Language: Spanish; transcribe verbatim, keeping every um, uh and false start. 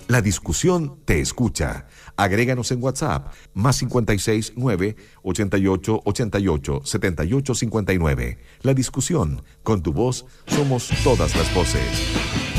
La discusión te escucha. Agréganos en WhatsApp, más cincuenta y seis nueve, ochenta y ocho, ochenta y ocho, setenta y ocho cincuenta y nueve. La discusión, con tu voz, somos todas las voces.